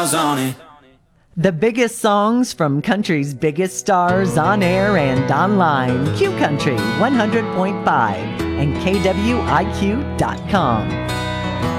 miles on it. The biggest songs from country's biggest stars on air and online. Q Country 100.5 and KWIQ.com.